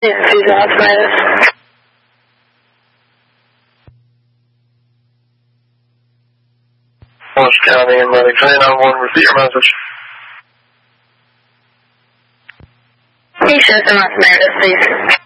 Seasonal arthritis. Orange County and Medic 991, repeat your message. Patient in Las Meredith, please.